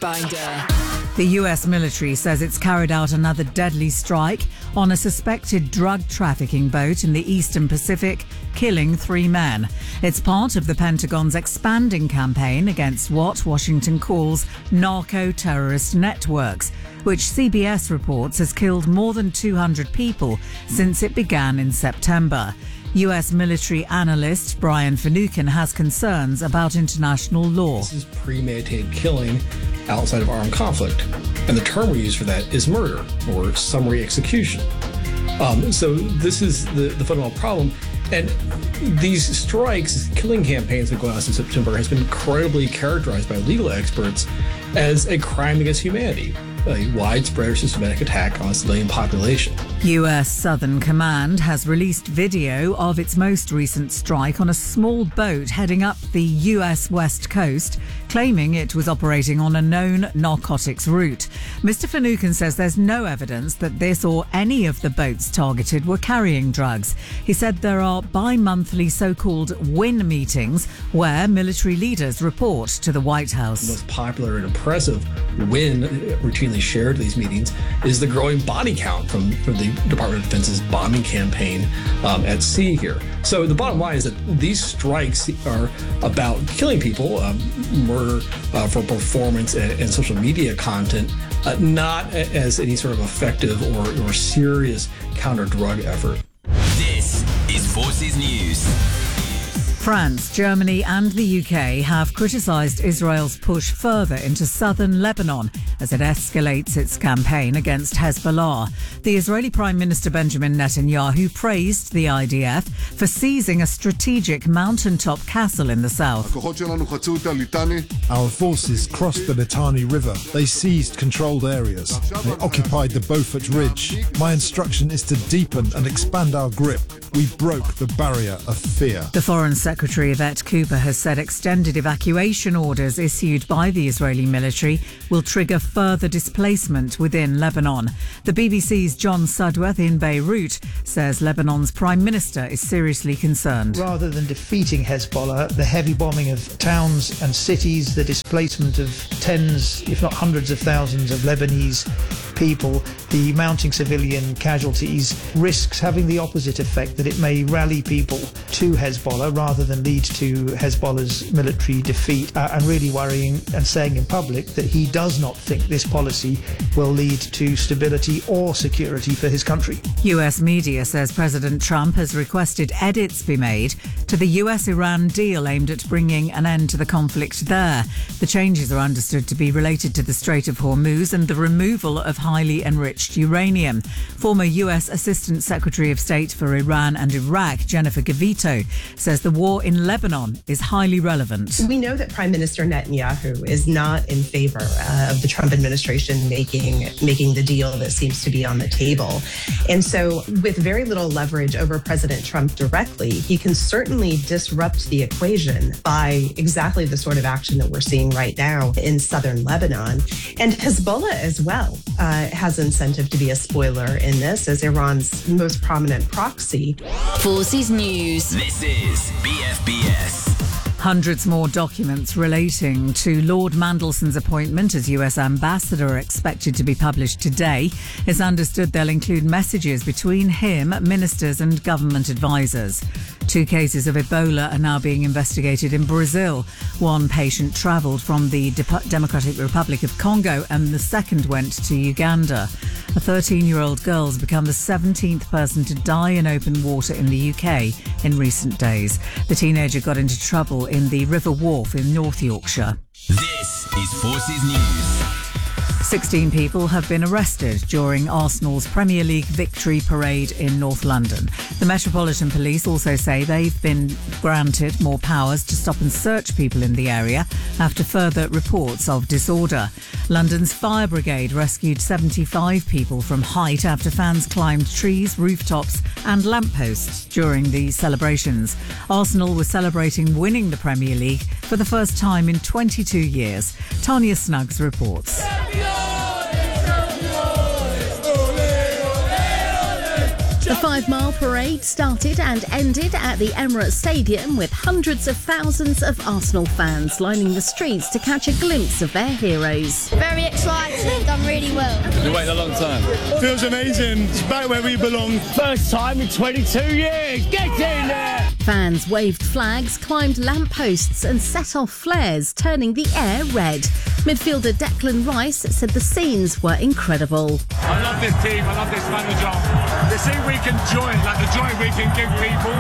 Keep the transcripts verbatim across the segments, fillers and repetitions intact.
Finder. The U S military says it's carried out another deadly strike on a suspected drug trafficking boat in the Eastern Pacific, killing three men. It's part of the Pentagon's expanding campaign against what Washington calls narco-terrorist networks, which C B S reports has killed more than two hundred people since it began in September. U S military analyst Brian Finucane has concerns about international law. This is premeditated killing outside of armed conflict, and the term we use for that is murder or summary execution. Um, so this is the, the fundamental problem. And these strikes, killing campaigns that go on since September, has been incredibly characterized by legal experts as a crime against humanity, a widespread or systematic attack on a civilian population. U S Southern Command has released video of its most recent strike on a small boat heading up the U S West Coast, claiming it was operating on a known narcotics route. Mister Finucane says there's no evidence that this or any of the boats targeted were carrying drugs. He said there are bi-monthly so-called WIN meetings where military leaders report to the White House. The most popular and impressive win routinely shared at these meetings is the growing body count from, from the Department of Defense's bombing campaign um, at sea here. So the bottom line is that these strikes are about killing people, um, murder uh, for performance and, and social media content, uh, not as any sort of effective or, or serious counter-drug effort. This is Forces News. France, Germany and the U K have criticised Israel's push further into southern Lebanon as it escalates its campaign against Hezbollah. The Israeli Prime Minister Benjamin Netanyahu praised the I D F for seizing a strategic mountaintop castle in the south. Our forces crossed the Litani River. They seized controlled areas. They occupied the Beaufort Ridge. My instruction is to deepen and expand our grip. We broke the barrier of fear. The Foreign Secretary Yvette Cooper has said extended evacuation orders issued by the Israeli military will trigger further displacement within Lebanon. The B B C's John Sudworth in Beirut says Lebanon's Prime Minister is seriously concerned. Rather than defeating Hezbollah, the heavy bombing of towns and cities, the displacement of tens, if not hundreds of thousands of Lebanese people, the mounting civilian casualties, risks having the opposite effect, that it may rally people to Hezbollah rather than lead to Hezbollah's military defeat, uh, and really worrying and saying in public that he does not think this policy will lead to stability or security for his country. U S media says President Trump has requested edits be made to the U S-Iran deal aimed at bringing an end to the conflict there. The changes are understood to be related to the Strait of Hormuz and the removal of highly enriched uranium. Former U S Assistant Secretary of State for Iran and Iraq, Jennifer Gavito, says the war in Lebanon is highly relevant. We know that Prime Minister Netanyahu is not in favor uh, of the Trump administration making making the deal that seems to be on the table. And so with very little leverage over President Trump directly, he can certainly disrupt the equation by exactly the sort of action that we're seeing right now in southern Lebanon. And Hezbollah as well uh, has incentive to be a spoiler in this as Iran's most prominent proxy. Forces News. This is B F B S. Hundreds more documents relating to Lord Mandelson's appointment as U S ambassador are expected to be published today. It's understood they'll include messages between him, ministers and government advisors. Two cases of Ebola are now being investigated in Brazil. One patient travelled from the De- Democratic Republic of Congo and the second went to Uganda. A thirteen-year-old girl has become the seventeenth person to die in open water in the U K in recent days. The teenager got into trouble in the River Wharfe in North Yorkshire. This is Forces News. sixteen people have been arrested during Arsenal's Premier League victory parade in North London. The Metropolitan Police also say they've been granted more powers to stop and search people in the area after further reports of disorder. London's Fire Brigade rescued seventy-five people from height after fans climbed trees, rooftops and lampposts during the celebrations. Arsenal was celebrating winning the Premier League for the first time in twenty-two years. Tanya Snuggs reports. The five-mile parade started and ended at the Emirates Stadium with hundreds of thousands of Arsenal fans lining the streets to catch a glimpse of their heroes. Very excited, done really well. You waited a long time. Feels amazing. It's back where we belong. First time in twenty-two years. Get in there! Fans waved flags, climbed lampposts and set off flares, turning the air red. Midfielder Declan Rice said the scenes were incredible. I love this team, I love this manager. The thing we can joy, like the joy we can give people,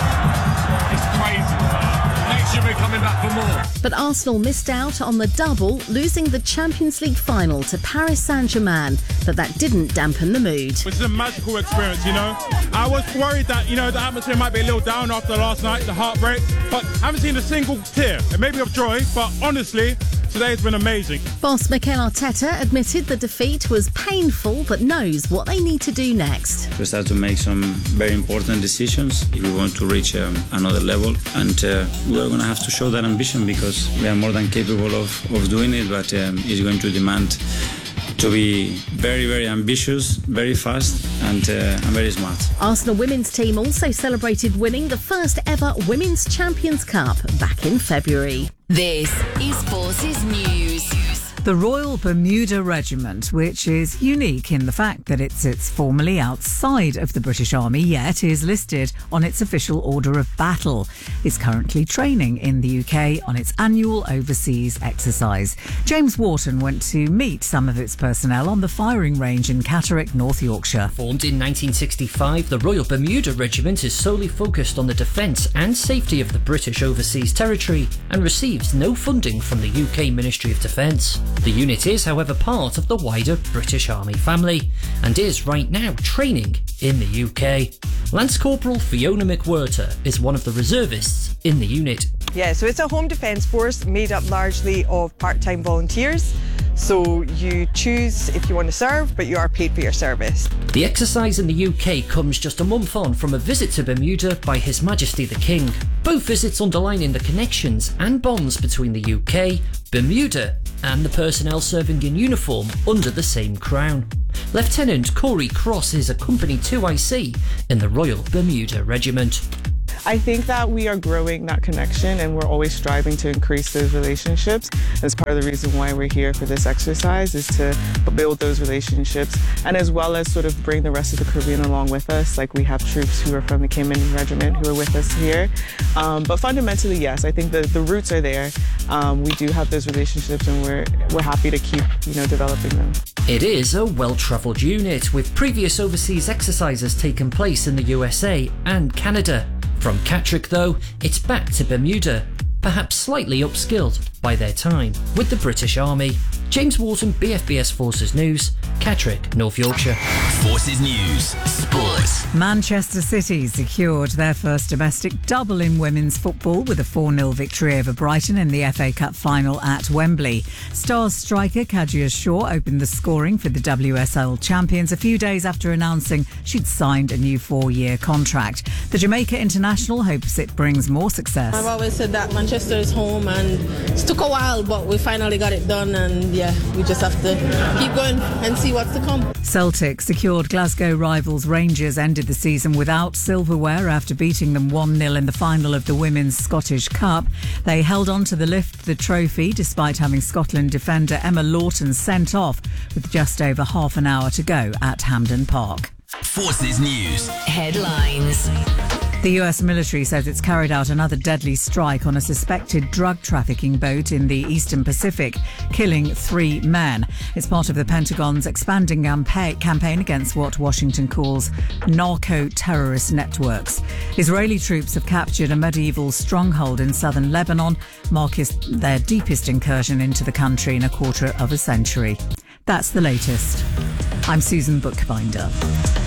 it's crazy. Next year we're coming back for more. But Arsenal missed out on the double, losing the Champions League final to Paris Saint-Germain, but that didn't dampen the mood. Which is a magical experience, you know. I was worried that, you know, the atmosphere might be a little down after last night, the heartbreak, but I haven't seen a single tear. It may be of joy, but honestly, today has been amazing. Boss Mikel Arteta admitted the defeat was painful, but knows what they need to do next. We start to make some very important decisions if we want to reach um, another level, and uh, we're going to have to show that ambition because we are more than capable of, of doing it, but um, it's going to demand to be very, very ambitious, very fast and, uh, and very smart. Arsenal women's team also celebrated winning the first ever Women's Champions Cup back in February. This is Forces News. The Royal Bermuda Regiment, which is unique in the fact that it sits formally outside of the British Army, yet is listed on its official order of battle, is currently training in the U K on its annual overseas exercise. James Wharton went to meet some of its personnel on the firing range in Catterick, North Yorkshire. Formed in nineteen sixty-five, the Royal Bermuda Regiment is solely focused on the defence and safety of the British overseas territory and receives no funding from the U K Ministry of Defence. The unit is, however, part of the wider British Army family and is right now training in the U K. Lance Corporal Fiona McWhirter is one of the reservists in the unit. Yeah, so it's a home defence force made up largely of part-time volunteers. So you choose if you want to serve, but you are paid for your service. The exercise in the U K comes just a month on from a visit to Bermuda by His Majesty the King. Both visits underlining the connections and bonds between the U K, Bermuda and the personnel serving in uniform under the same crown. Lieutenant Corey Cross is a Company two I C in the Royal Bermuda Regiment. I think that we are growing that connection and we're always striving to increase those relationships. That's part of the reason why we're here for this exercise, is to build those relationships and as well as sort of bring the rest of the Caribbean along with us. Like we have troops who are from the Cayman Regiment who are with us here. Um, but fundamentally, yes, I think the, the roots are there. Um, we do have those relationships and we're, we're happy to keep, you know, developing them. It is a well-travelled unit with previous overseas exercises taking place in the U S A and Canada. From Catterick, though, it's back to Bermuda, perhaps slightly upskilled by their time with the British Army. James Wharton, B F B S Forces News, Catterick, North Yorkshire. Forces News, Sports. Manchester City secured their first domestic double in women's football with a four nil victory over Brighton in the F A Cup final at Wembley. Stars striker Kadia Shaw opened the scoring for the W S L champions a few days after announcing she'd signed a new four-year contract. The Jamaica international hopes it brings more success. I've always said that Manchester is home and it took a while, but we finally got it done and yeah, we just have to keep going and see what's to come. Celtic secured Glasgow rivals Rangers ended the season without silverware after beating them one nil in the final of the Women's Scottish Cup. They held on to the lift the trophy despite having Scotland defender Emma Lawton sent off with just over half an hour to go at Hampden Park. Forces News. Headlines. The U S military says it's carried out another deadly strike on a suspected drug trafficking boat in the Eastern Pacific, killing three men. It's part of the Pentagon's expanding campaign against what Washington calls narco-terrorist networks. Israeli troops have captured a medieval stronghold in southern Lebanon, marking their deepest incursion into the country in a quarter of a century. That's the latest. I'm Susan Bookbinder.